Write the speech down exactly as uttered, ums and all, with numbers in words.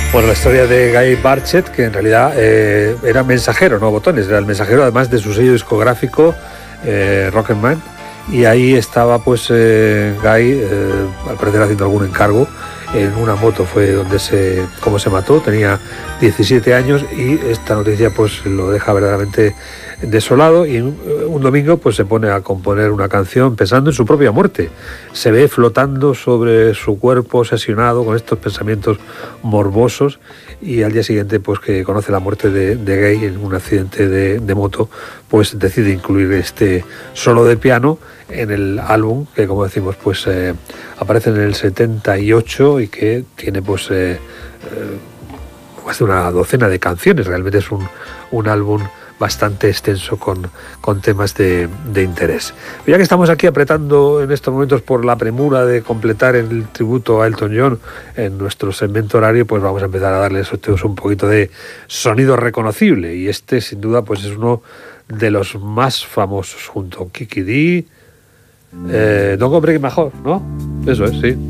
Bueno, la historia de Guy Barchett, que en realidad eh, era mensajero, no botones, era el mensajero, además de su sello discográfico, eh, Rocketman, y ahí estaba pues eh, Guy, eh, al parecer haciendo algún encargo, en una moto fue donde se, como se mató, tenía diecisiete años, y esta noticia pues lo deja verdaderamente desolado, y un, un domingo pues se pone a componer una canción pensando en su propia muerte. Se ve flotando sobre su cuerpo obsesionado con estos pensamientos morbosos, y al día siguiente pues que conoce la muerte de, de Guy en un accidente de, de moto, pues decide incluir este solo de piano en el álbum que, como decimos, pues eh, aparece en el setenta y ocho y que tiene pues eh, eh, más de una docena de canciones. Realmente es un, un álbum bastante extenso con, con temas de, de interés. Ya que estamos aquí apretando en estos momentos por la premura de completar el tributo a Elton John en nuestro segmento horario, pues vamos a empezar a darles a ustedes un poquito de sonido reconocible, y este sin duda pues es uno de los más famosos junto a Kiki Dee, eh, Don't Go Breaking My Heart, ¿no? Eso es, sí.